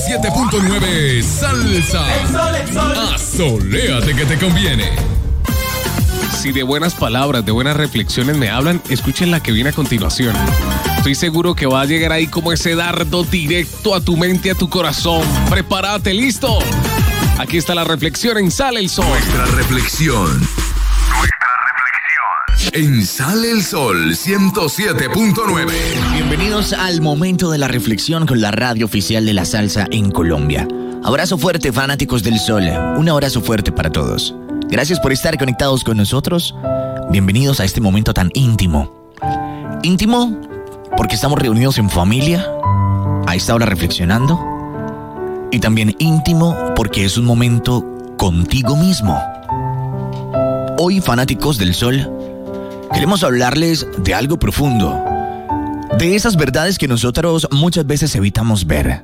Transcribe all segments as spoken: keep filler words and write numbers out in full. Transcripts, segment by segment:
siete punto nueve Salsa. El sol, el sol. Asoléate que te conviene. Si de buenas palabras, de buenas reflexiones me hablan, escuchen la que viene a continuación. Estoy seguro que va a llegar ahí como ese dardo directo a tu mente, a tu corazón. Prepárate, ¿listo? Aquí está la reflexión en Sale el Sol. Nuestra reflexión. Nuestra reflexión. En Sale el Sol ciento siete punto nueve. Bienvenidos al momento de la reflexión con la radio oficial de la salsa en Colombia. Abrazo fuerte, fanáticos del sol. Un abrazo fuerte para todos. Gracias por estar conectados con nosotros. Bienvenidos a este momento tan íntimo. Íntimo porque estamos reunidos en familia, a esta hora reflexionando. Y también íntimo porque es un momento contigo mismo. Hoy, fanáticos del sol, queremos hablarles de algo profundo. De esas verdades que nosotros muchas veces evitamos ver.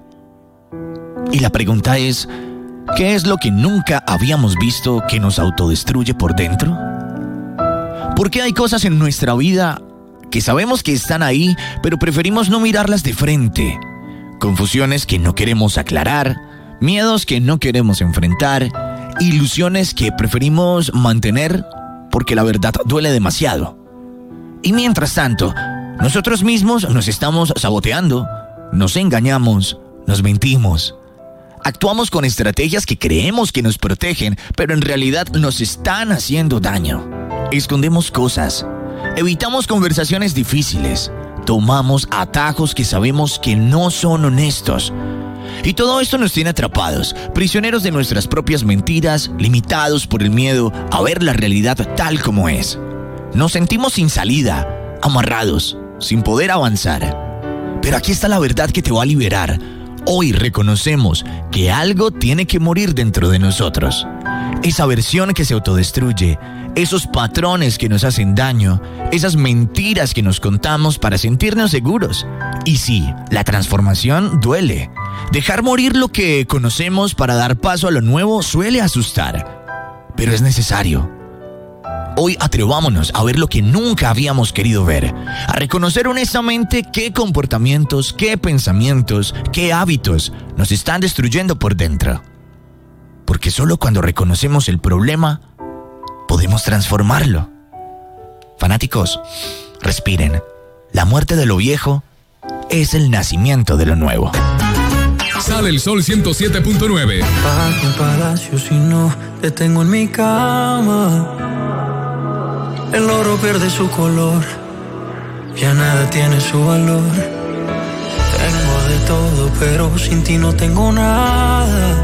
Y la pregunta es, ¿qué es lo que nunca habíamos visto que nos autodestruye por dentro? ¿Por qué hay cosas en nuestra vida que sabemos que están ahí, pero preferimos no mirarlas de frente? Confusiones que no queremos aclarar, miedos que no queremos enfrentar, ilusiones que preferimos mantener porque la verdad duele demasiado. Y mientras tanto, nosotros mismos nos estamos saboteando, nos engañamos, nos mentimos. Actuamos con estrategias que creemos que nos protegen, pero en realidad nos están haciendo daño. Escondemos cosas, evitamos conversaciones difíciles, tomamos atajos que sabemos que no son honestos. Y todo esto nos tiene atrapados, prisioneros de nuestras propias mentiras, limitados por el miedo a ver la realidad tal como es. Nos sentimos sin salida, amarrados, sin poder avanzar. Pero aquí está la verdad que te va a liberar. Hoy reconocemos que algo tiene que morir dentro de nosotros. Esa versión que se autodestruye, esos patrones que nos hacen daño, esas mentiras que nos contamos para sentirnos seguros. Y sí, la transformación duele. Dejar morir lo que conocemos para dar paso a lo nuevo suele asustar, pero es necesario. Hoy atrevámonos a ver lo que nunca habíamos querido ver, a reconocer honestamente qué comportamientos, qué pensamientos, qué hábitos nos están destruyendo por dentro. Porque solo cuando reconocemos el problema, podemos transformarlo. Fanáticos, respiren. La muerte de lo viejo es el nacimiento de lo nuevo. Sale el Sol ciento siete punto nueve. Baja un palacio si no te tengo en mi cama. El oro pierde su color, ya nada tiene su valor. Tengo de todo, pero sin ti no tengo nada.